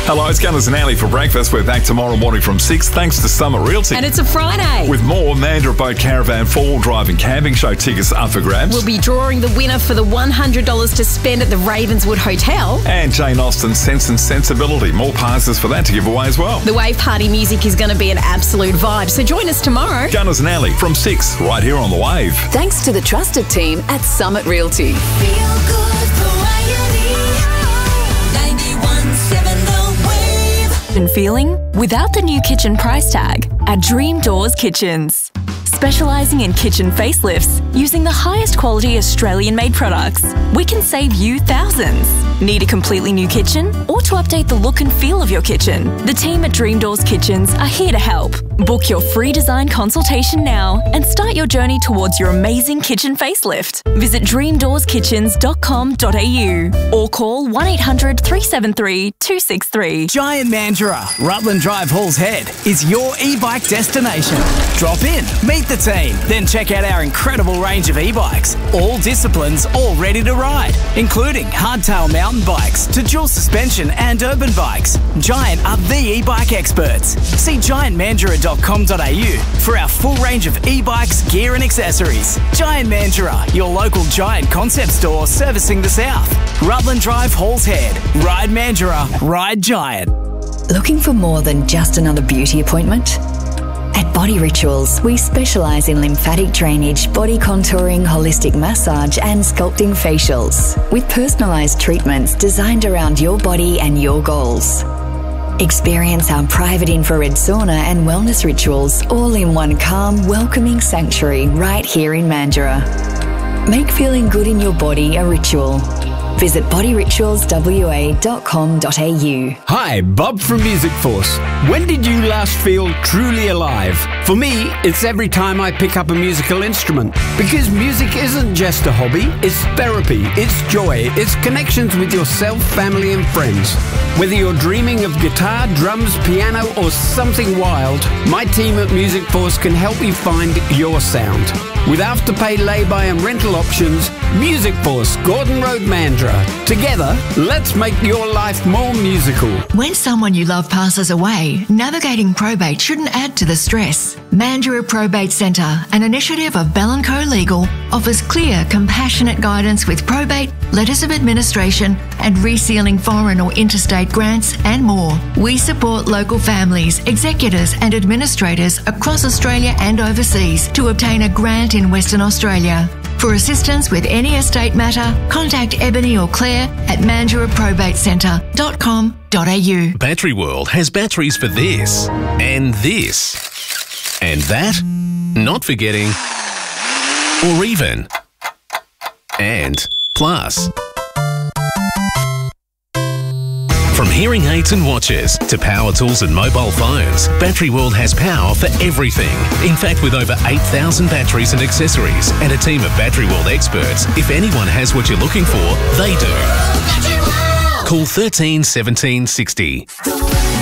Hello, it's Gunners and Alley for breakfast. We're back tomorrow morning from 6 thanks to Summit Realty. And it's a Friday. With more, Mandurah Boat Caravan Fall Drive and Camping Show tickets up for grabs. We'll be drawing the winner for the $100 to spend at the Ravenswood Hotel. And Jane Austen's Sense and Sensibility. More passes for that to give away as well. The Wave Party music is going to be an absolute vibe, so join us tomorrow. Gunners and Alley from 6, right here on The Wave. Thanks to the trusted team at Summit Realty. Feel good variety. 91.7 The Wave. And feeling? Without the new kitchen price tag at Dream Doors Kitchens. Specialising in kitchen facelifts using the highest quality Australian-made products, we can save you thousands. Need a completely new kitchen or to update the look and feel of your kitchen? The team at Dream Doors Kitchens are here to help. Book your free design consultation now and start your journey towards your amazing kitchen facelift. Visit dreamdoorskitchens.com.au or call 1800 373 263. Giant Mandurah, Rutland Drive, Halls Head is your e-bike destination. Drop in, meet the team, then check out our incredible range of e-bikes. All disciplines, all ready to ride, including hardtail mountain bikes to dual suspension and urban bikes. Giant are the e-bike experts. See giantmandurah.com.au for our full range of e-bikes, gear and accessories. Giant Mandurah, your local Giant concept store servicing the South. Rutland Drive, Halls Head. Ride Mandurah, ride Giant. Looking for more than just another beauty appointment? At Body Rituals, we specialise in lymphatic drainage, body contouring, holistic massage and sculpting facials with personalised treatments designed around your body and your goals. Experience our private infrared sauna and wellness rituals all in one calm, welcoming sanctuary right here in Mandurah. Make feeling good in your body a ritual. Visit bodyritualswa.com.au. Hi, Bob from Music Force. When did you last feel truly alive? For me, it's every time I pick up a musical instrument. Because music isn't just a hobby, it's therapy, it's joy, it's connections with yourself, family and friends. Whether you're dreaming of guitar, drums, piano or something wild, my team at Music Force can help you find your sound. With afterpay, lay-by and rental options, Music Force, Gordon Road, Mandurah. Together, let's make your life more musical. When someone you love passes away, navigating probate shouldn't add to the stress. Mandurah Probate Centre, an initiative of Bell & Co Legal, offers clear, compassionate guidance with probate, letters of administration and resealing foreign or interstate grants and more. We support local families, executors and administrators across Australia and overseas to obtain a grant in Western Australia. For assistance with any estate matter, contact Ebony or Claire at mandurahprobatecentre.com.au. Battery World has batteries for this, and this, and that, not forgetting, or even, and plus. From hearing aids and watches to power tools and mobile phones, Battery World has power for everything. In fact, with over 8,000 batteries and accessories and a team of Battery World experts, if anyone has what you're looking for, they do. Call 13 17 60.